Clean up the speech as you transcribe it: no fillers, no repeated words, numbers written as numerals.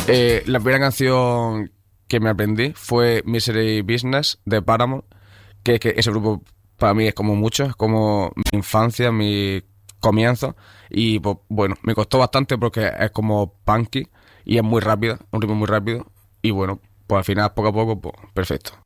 La primera canción que me aprendí fue Misery Business de Paramore, que ese grupo para mí es como mucho, es como mi infancia, mi comienzo, y pues, bueno, me costó bastante porque es como punky y es muy rápida, un ritmo muy rápido, y bueno, pues al final poco a poco, pues perfecto.